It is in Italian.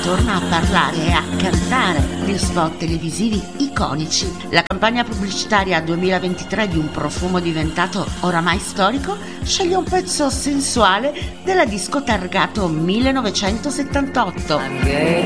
torna a parlare e a cantare di spot televisivi iconici. La campagna pubblicitaria 2023 di un profumo diventato oramai storico sceglie un pezzo sensuale della disco targato 1978.